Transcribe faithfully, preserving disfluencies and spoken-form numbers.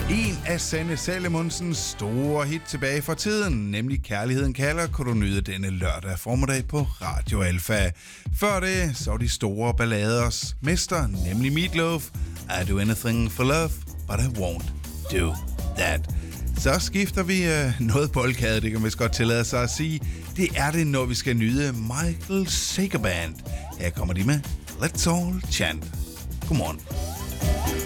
En af Sanne Salomonsens store hit tilbage fra tiden, nemlig Kærligheden kalder, kunne du nyde denne lørdag formiddag på Radio Alfa. Før det, så de store balladers mester, nemlig Meatloaf. I do anything for love, but I won't do that. Så skifter vi øh, noget boldkade, det kan man vist godt tillade sig at sige. Det er det, når vi skal nyde Michael Sager Band. Her kommer de med Let's All Chant. Godmorgen.